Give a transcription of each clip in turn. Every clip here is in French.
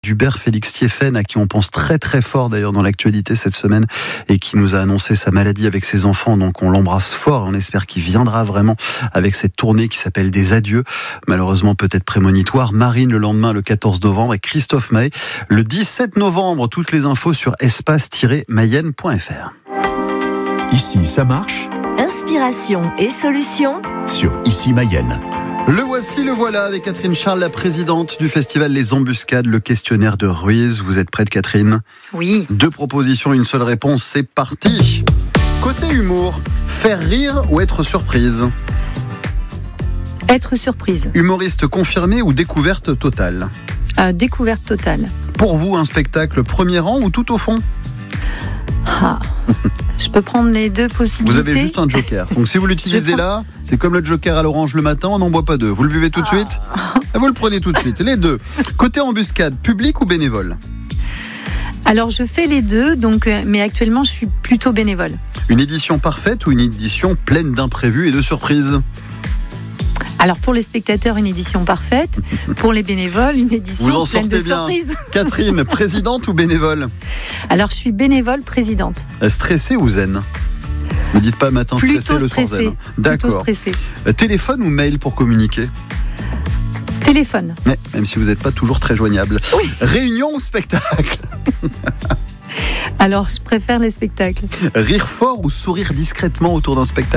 d'Hubert Félix Thiéphène, à qui on pense très très fort d'ailleurs dans l'actualité cette semaine, et qui nous a annoncé sa maladie avec ses enfants. Donc on l'embrasse fort et on espère qu'il viendra vraiment avec cette tournée qui s'appelle Des Adieux. Malheureusement peut-être prémonitoire. Marine le lendemain, le 14 novembre, et Christophe Maé le 17 novembre. Toutes les infos sur espace-mayenne.fr. Ici, ça marche. Inspiration et solutions Sur Ici Mayenne. Le voici, le voilà, avec Catherine Charles, la présidente du festival Les Embuscades, le questionnaire de Ruiz. Vous êtes prête, Catherine ? Oui. 2 propositions, une seule réponse, c'est parti. Côté humour, faire rire ou être surprise ? Être surprise. Humoriste confirmé ou découverte totale ? Découverte totale. Pour vous, un spectacle premier rang ou tout au fond ? Je peux prendre les 2 possibilités. Vous avez juste un joker. Donc si vous l'utilisez là, c'est comme le joker à l'orange le matin, on n'en boit pas 2. Vous le buvez tout de suite ? Vous le prenez tout de suite. Les 2. Côté embuscade, public ou bénévole ? Alors je fais les 2, mais actuellement je suis plutôt bénévole. Une édition parfaite ou une édition pleine d'imprévus et de surprises ? Alors pour les spectateurs, une édition parfaite. Pour les bénévoles, une édition pleine de surprises. Catherine, présidente ou bénévole ? Alors je suis bénévole présidente. Stressée ou zen ? Ne dites pas matin stressé, le soir zen. D'accord. Plutôt stressée. Téléphone ou mail pour communiquer ? Téléphone. Mais même si vous n'êtes pas toujours très joignable. Oui. Réunion ou spectacle ? Alors je préfère les spectacles. Rire fort ou sourire discrètement autour d'un spectacle ?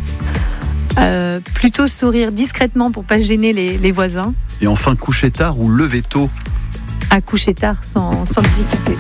Plutôt sourire discrètement pour pas gêner les voisins. Et enfin, coucher tard ou lever tôt ? À coucher tard sans difficulté.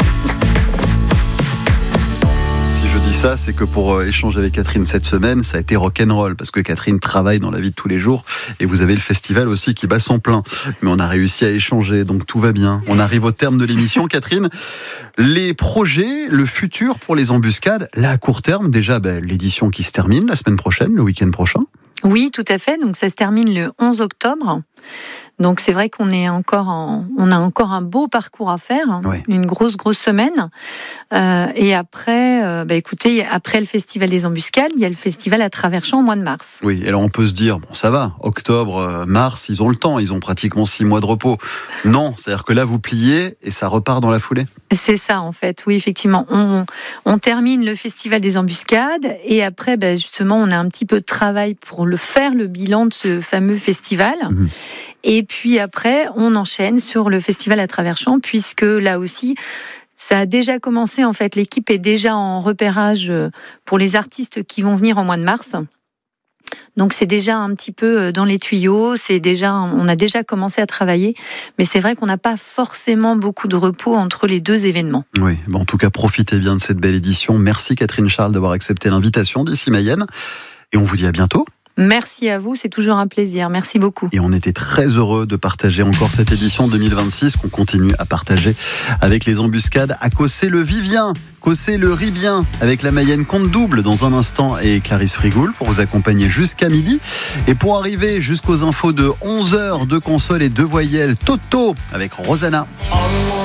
Si je dis ça, c'est que pour échanger avec Catherine cette semaine, ça a été rock'n'roll, parce que Catherine travaille dans la vie de tous les jours, et vous avez le festival aussi qui bat son plein. Mais on a réussi à échanger, donc tout va bien. On arrive au terme de l'émission, Catherine. Les projets, le futur pour les embuscades, là à court terme, déjà l'édition qui se termine la semaine prochaine, le week-end prochain. Oui, tout à fait. Donc ça se termine le 11 octobre. Donc c'est vrai qu'on a encore un beau parcours à faire, oui. Une grosse semaine. Et après, écoutez, après le festival des Embuscades, il y a le festival à Travers-Champs au mois de mars. Oui, et alors on peut se dire, bon ça va, octobre, mars, ils ont le temps, ils ont pratiquement 6 mois de repos. Non, c'est-à-dire que là vous pliez et ça repart dans la foulée. C'est ça en fait, oui effectivement. On termine le festival des Embuscades et après, justement, on a un petit peu de travail pour faire le bilan de ce fameux festival. Mmh. Et puis après, on enchaîne sur le festival à Travers-Champs, puisque là aussi, ça a déjà commencé. En fait, l'équipe est déjà en repérage pour les artistes qui vont venir en mois de mars. Donc c'est déjà un petit peu dans les tuyaux. On a déjà commencé à travailler, mais c'est vrai qu'on n'a pas forcément beaucoup de repos entre les 2 événements. Oui, en tout cas, profitez bien de cette belle édition. Merci Catherine Charles d'avoir accepté l'invitation d'Ici Mayenne, et on vous dit à bientôt. Merci à vous, c'est toujours un plaisir. Merci beaucoup. Et on était très heureux de partager encore cette édition 2026 qu'on continue à partager avec les embuscades à Cossé-le-Vivien, Cossé-le-Ribien, avec la Mayenne compte double dans un instant et Clarisse Frigoul pour vous accompagner jusqu'à midi. Et pour arriver jusqu'aux infos de 11h, 2 consoles et 2 voyelles, Toto avec Rosanna.